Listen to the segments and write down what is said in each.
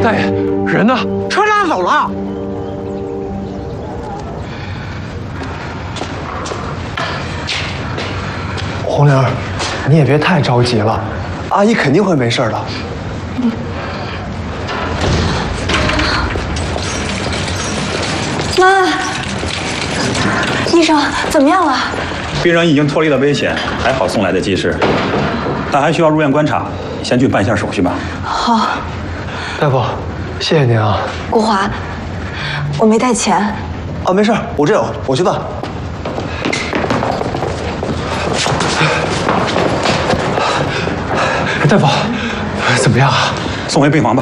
大爷，人呢？ 车拉走了。 红玲，你也别太着急了，阿姨肯定会没事的。 妈，医生怎么样了？ 病人已经脱离了危险，还好送来的及时，但还需要入院观察，先去办一下手续吧。 好， 大夫，谢谢您啊。 国华，我没带钱。 啊，没事，我这有，我去办。大夫，怎么样啊？ 送回病房吧。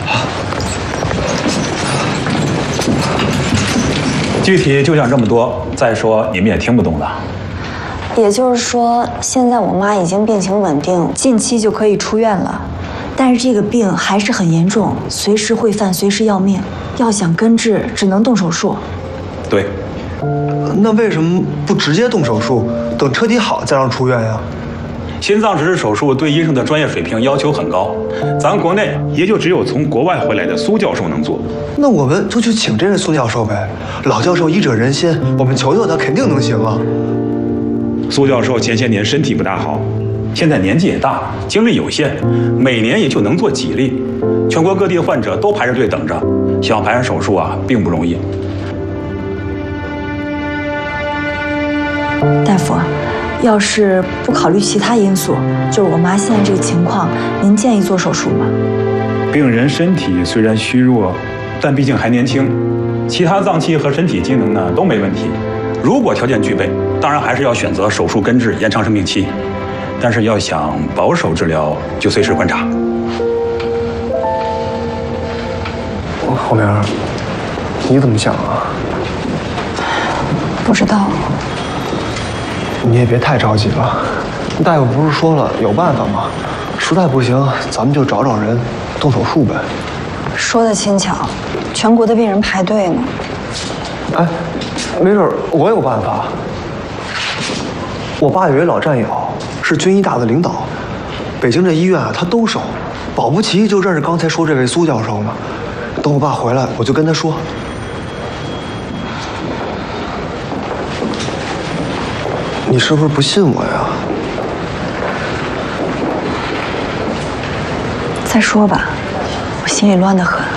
具体就像这么多，再说你们也听不懂了。 也就是说，现在我妈已经病情稳定，近期就可以出院了。但是这个病还是很严重，随时会犯，随时要命。要想根治，只能动手术。 对。 那为什么不直接动手术，等车体好再让出院呀？ 心脏植入手术对医生的专业水平要求很高，咱国内也就只有从国外回来的苏教授能做。 那我们就去请这位苏教授呗。老教授医者仁心，我们求求他，肯定能行啊。 苏教授前些年身体不大好，现在年纪也大，精力有限，每年也就能做几例。全国各地的患者都排着队等着，想要排上手术啊，并不容易。 大夫，要是不考虑其他因素，就是我妈现在这个情况，您建议做手术吗？ 病人身体虽然虚弱，但毕竟还年轻，其他脏器和身体机能呢都没问题。如果条件具备，当然还是要选择手术根治，延长生命期。但是要想保守治疗，就随时观察。 红玲，你怎么想啊？ 不知道。 你也别太着急了，大夫不是说了有办法吗？实在不行，咱们就找找人动手术呗。 说的轻巧，全国的病人排队呢。 哎，没准我有办法。我爸有一老战友，是军医大的领导，北京这医院啊他都收，保不齐就认识刚才说这位苏教授呢。等我爸回来，我就跟他说。你是不是不信我呀？ 再说吧，我心里乱得很。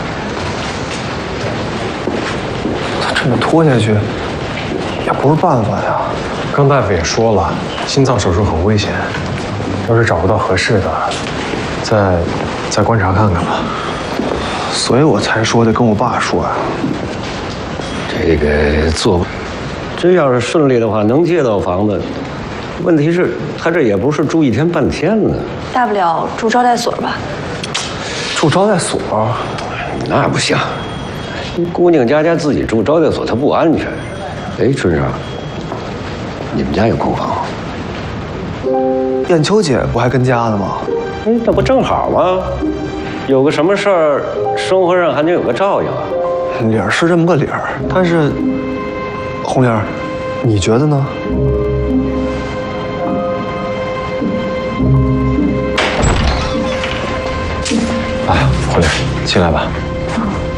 他这么拖下去，也不是办法呀。 刚大夫也说了，心脏手术很危险，要是找不到合适的，再观察看看吧。 所以我才说得跟我爸说呀。 这个做。真要是顺利的话，能借到房子。问题是，他这也不是住一天半天呢。 大不了住招待所吧。 住招待所？ 那不行，姑娘家自己住招待所，她不安全。哎，春生，你们家有空房吗？ 燕秋姐不还跟家呢吗？ 哎，那不正好吗？有个什么事儿，生活上还能有个照应啊。 理儿是这么个理儿，但是。红玲，你觉得呢？ 来，红玲，进来吧。